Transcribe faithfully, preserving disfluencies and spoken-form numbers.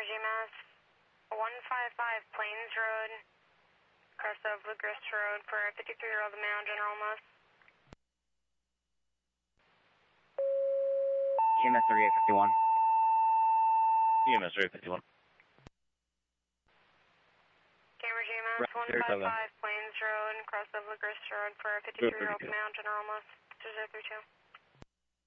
G M S one five five Plains Road, cross of Blue Grist Road for a fifty-three-year-old male, General Amos. E M S thirty-eight fifty-one. E M S thirty-eight fifty-one. Camera G M S one five five Plains Road, cross of Blue Grist Road for a fifty-three-year-old male, General Amos. two zero three two.